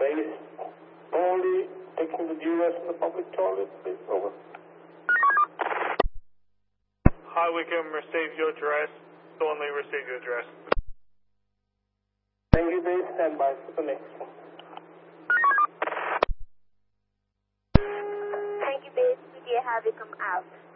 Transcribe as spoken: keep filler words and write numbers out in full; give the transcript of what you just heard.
Base, only taking the U S in the public toilet, please, over. Hi, we can receive your address. Only receive your address. Thank you, base. Stand by for the next one. Thank you, base. We have you come out.